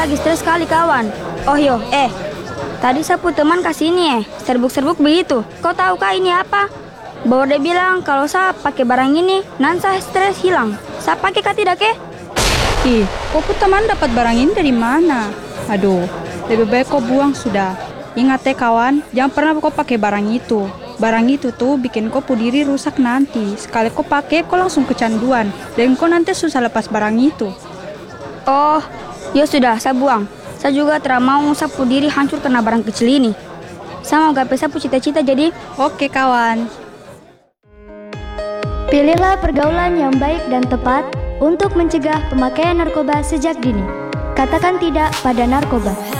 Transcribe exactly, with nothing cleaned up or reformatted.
lagi stres sekali kawan. Oh yo, eh. Tadi sapu teman kasih ini eh, serbuk-serbuk begitu. Kau tahu kah ini apa? Bahwa dia bilang kalau saya pakai barang ini, nanti saya stres hilang. Saya pakai kah tidak ke? Ih, kau pun teman dapat barang ini dari mana? Aduh, lebih baik kau buang sudah. Ingat ya kawan, jangan pernah kau pakai barang itu. Barang itu tuh bikin kau pu diri rusak nanti. Sekali kau pakai, kau langsung kecanduan. Dan kau nanti susah lepas barang itu. Oh, ya sudah, saya buang. Saya juga tidak mau sapu diri hancur karena barang kecil ini. Saya mau gapai sapu cita-cita jadi. Oke kawan. Pilihlah pergaulan yang baik dan tepat untuk mencegah pemakaian narkoba sejak dini. Katakan tidak pada narkoba.